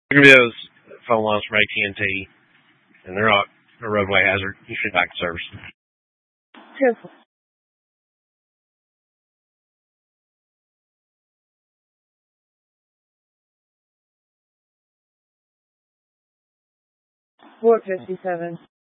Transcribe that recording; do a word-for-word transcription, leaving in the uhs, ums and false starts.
There are gonna be those phone lines from A T and T, and they're not a roadway hazard. You should back to service. Careful. four fifty-seven.